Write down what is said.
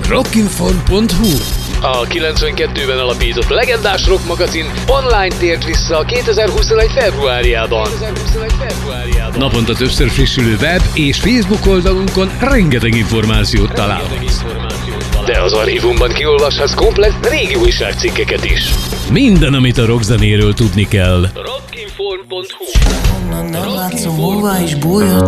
Rockinform.hu. A 92-ben alapított legendás rock magazin online tért vissza 2021. februárjában. Naponta többször frissülő web és Facebook oldalunkon rengeteg információt találhatsz. De az archívumban kiolvashatsz komplett régi újságcikkeket is. Minden, amit a rockzenéről tudni kell. Rockinform.hu. Onnan nem látszom, hová is bújhatsz.